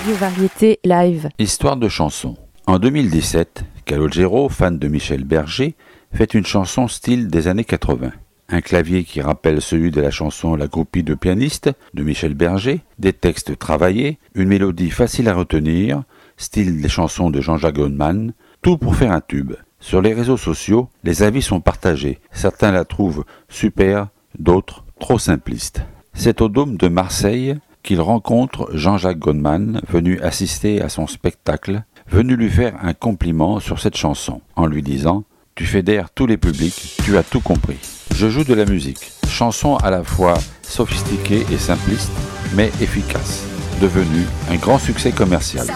Radio Variété Live. Histoire de chanson. En 2017, Calogero, fan de Michel Berger, fait une chanson style des années 80. Un clavier qui rappelle celui de la chanson La groupie de pianistes de Michel Berger, des textes travaillés, une mélodie facile à retenir, style des chansons de Jean-Jacques Goldman, tout pour faire un tube. Sur les réseaux sociaux, les avis sont partagés. Certains la trouvent super, d'autres trop simpliste. C'est au Dôme de Marseille qu'il rencontre Jean-Jacques Goldman, venu assister à son spectacle, venu lui faire un compliment sur cette chanson, en lui disant « Tu fédères tous les publics, tu as tout compris. Je joue de la musique, chanson à la fois sophistiquée et simpliste, mais efficace, devenue un grand succès commercial. »